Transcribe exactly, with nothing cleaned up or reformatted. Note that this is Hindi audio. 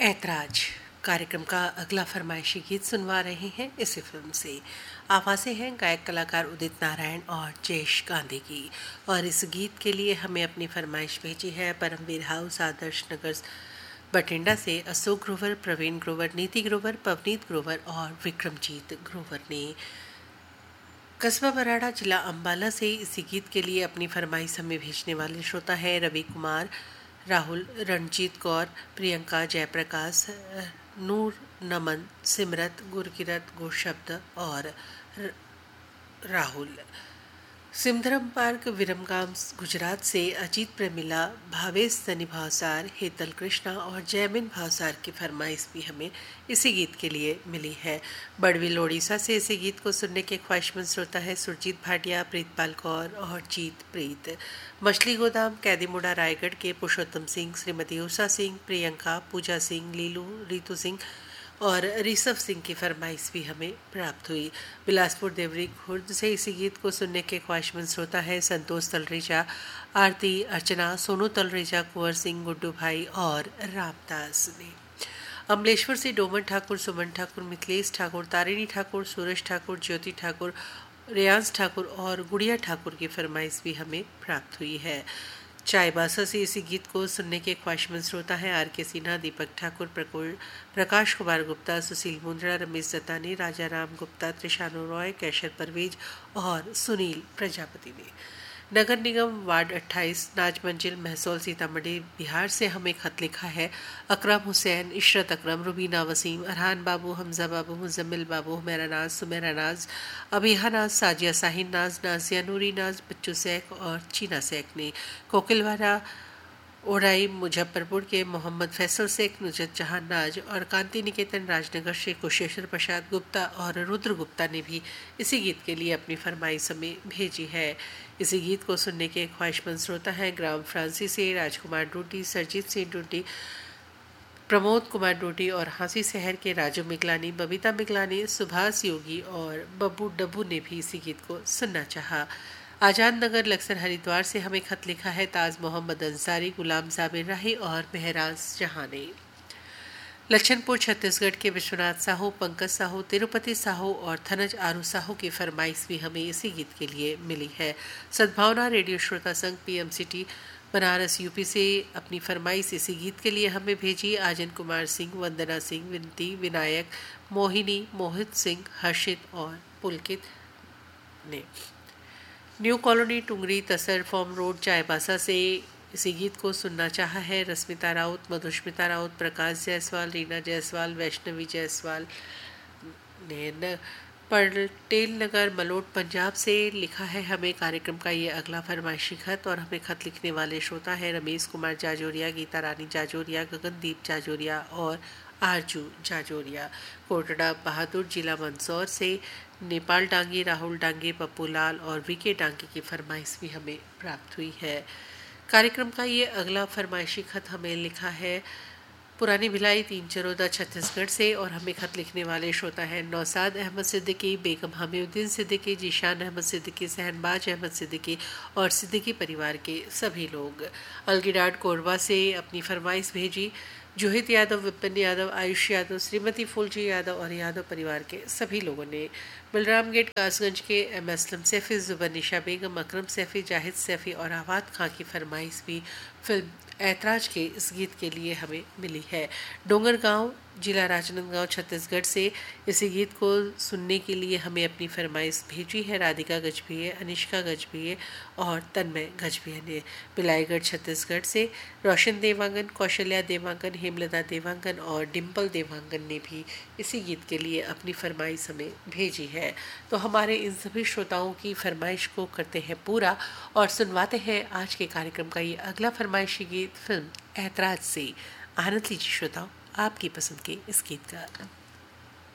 ऐतराज कार्यक्रम का अगला फरमाइशी गीत सुनवा रहे हैं इसी फिल्म से। आवाज़ें हैं गायक कलाकार उदित नारायण और जयेश गांधी की। और इस गीत के लिए हमें अपनी फरमाइश भेजी है परमवीर हाउस आदर्श नगर बठिंडा से अशोक ग्रोवर, प्रवीण ग्रोवर, नीति ग्रोवर, पवनीत ग्रोवर और विक्रमजीत ग्रोवर ने। कस्बा बराड़ा जिला अंबाला से इसी गीत के लिए अपनी फरमाइश हमें भेजने वाले श्रोता हैं रवि कुमार, राहुल, रणजीत कौर, प्रियंका, जयप्रकाश, नूर, नमन, सिमरत, गुरकिरत, गुरशब्द और राहुल। सिमधरम पार्क, विरमगाम, गुजरात से अजीत प्रेमिला, भावेश सनी भावसार, हेतल कृष्णा और जयमिन भावसार की फरमाइश भी हमें इसी गीत के लिए मिली है। बड़विल ओडिशा से इसी गीत को सुनने के ख्वाहिशमंद श्रोता है सुरजीत भाटिया, प्रीतपाल कौर और जीत प्रीत। मछली गोदाम, कैदीमुड़ा, रायगढ़ के पुरुषोत्तम सिंह, श्रीमती उषा सिंह, प्रियंका, पूजा सिंह, लीलू, रितु सिंह और ऋषभ सिंह की फरमाइश भी हमें प्राप्त हुई। बिलासपुर देवरी खुर्द से इसी गीत को सुनने के ख्वाहिशमंद श्रोता है संतोष तलरेजा, आरती, अर्चना, सोनू तलरेजा, कुंवर सिंह, गुड्डू भाई और रामदास ने। अमलेश्वर से डोमन ठाकुर, सुमन ठाकुर, मिथिलेश ठाकुर, तारिणी ठाकुर, सुरेश ठाकुर, ज्योति ठाकुर, रेयांश ठाकुर और गुड़िया ठाकुर की फरमाइश भी हमें प्राप्त हुई है। चाईबासा से इसी गीत को सुनने के ख्वाहिशमंद श्रोता है आर के सिन्हा, दीपक ठाकुर, प्रकाश कुमार गुप्ता, सुशील मुंद्रा, रमेश दत्तानी, राजा राम गुप्ता, त्रिशानु रॉय, कैशर परवेज और सुनील प्रजापति ने। नगर निगम वार्ड अट्ठाईस, नाज मंजिल, महसौल, सीतामढ़ी, बिहार से हमें खत लिखा है अकरम हुसैन, इशरत अकरम, रुबीना वसीम, अरहान बाबू, हमजा बाबू, मुजम्मिल बाबू, हुमैरा नाज, सुमेरा नाज, अबीहा नाज, साजिया साहिन नाज, नाजिया नूरी नाज, बच्चू शेख और चीना शेख ने। कोकिलवाड़ा ओढ़ाई मुजफ्फरपुर के मोहम्मद फैसल शेख, नुजत जहां नाज और कांति निकेतन राजनगर से कुशेश्वर प्रसाद गुप्ता और रुद्र गुप्ता ने भी इसी गीत के लिए अपनी फरमाइश हमें भेजी है। इसी गीत को सुनने के ख्वाहिशमंद श्रोता हैं ग्राम फ्रांसी से राजकुमार डोटी, सरजीत सिंह डोटी, प्रमोद कुमार डोटी और हांसी शहर के राजू मिगलानी, बबीता मिगलानी, सुभाष योगी और बब्बू डब्बू ने भी इसी गीत को सुनना चाहा। आजाद नगर लक्सर हरिद्वार से हमें खत लिखा है ताज मोहम्मद अंसारी, गुलाम जाबिर राही और महराज जहां ने। लक्षणपुर छत्तीसगढ़ के विश्वनाथ साहू, पंकज साहू, तिरुपति साहू और थनज आरू साहू की फरमाइश भी हमें इसी गीत के लिए मिली है। सद्भावना रेडियो श्रोता संघ पीएम सिटी बनारस यूपी से अपनी फरमाइश इसी गीत के लिए हमें भेजी आजन कुमार सिंह, वंदना सिंह, विनती, विनायक, मोहिनी, मोहित सिंह, हर्षित और पुलकित ने। न्यू कॉलोनी टुंगरी तसर फॉर्म रोड चाईबासा से इसी गीत को सुनना चाहा है रश्मिता राउत, मधुष्मिता राउत, प्रकाश जायसवाल, रीना जायसवाल, वैष्णवी जायसवाल ने। पटेल नगर मलोट पंजाब से लिखा है हमें कार्यक्रम का ये अगला फरमाइशी खत और हमें खत लिखने वाले श्रोता है रमेश कुमार जाजोरिया, गीता रानी जाजोरिया, गगनदीप जाजोरिया और आरजू जाजोरिया। कोटड़ा बहादुर जिला मंदसौर से नेपाल डांगी, राहुल डांगे, पप्पू लाल और वीके डांगे की फरमाइश भी हमें प्राप्त हुई है। कार्यक्रम का ये अगला फरमाइशी खत हमें लिखा है पुरानी भिलाई तीन चरोदा छत्तीसगढ़ से और हमें खत लिखने वाले श्रोता हैं नौसाद अहमद सिद्दीकी, बेगम हमीउद्दीन सिद्दीकी, जीशान अहमद सिद्दीकी, सहनबाज अहमद सिद्दीकी और सिद्दीकी परिवार के सभी लोग। अलगिडाड कोरबा से अपनी फरमाइश भेजी जोहित यादव, विपिन यादव, आयुष यादव, श्रीमती फूलजी यादव और यादव परिवार के सभी लोगों ने। बलराम गेट कासगंज के एम असलम सैफी, जुबर निशा बेगम, अकरम सैफी, जाहिद सैफी और आवाद खां की फरमाइश भी फिल्म ऐतराज के इस गीत के लिए हमें मिली है। डोंगरगांव जिला राजनांदगांव छत्तीसगढ़ से इसी गीत को सुनने के लिए हमें अपनी फरमाइश भेजी है राधिका गजभिये, अनिष्का गजभिये और तन्मय गजभिये ने। बिलाईगढ़ छत्तीसगढ़ से रोशन देवांगन, कौशल्या देवांगन, हेमलता देवांगन और डिम्पल देवांगन ने भी इसी गीत के लिए अपनी फरमाइश हमें भेजी है। तो हमारे इन सभी श्रोताओं की फरमाइश को करते हैं पूरा और सुनवाते हैं आज के कार्यक्रम का ये अगला फरमाइशी गीत फिल्म ऐतराज से। आनंद लीजिए श्रोताओं आपकी पसंद के इस गीत का।